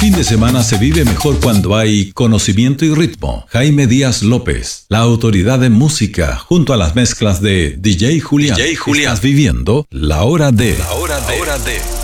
fin de semana se vive mejor cuando hay conocimiento y ritmo. Jaime Díaz López, la autoridad en música, junto a las mezclas de DJ Julián. Estás viviendo La Hora de...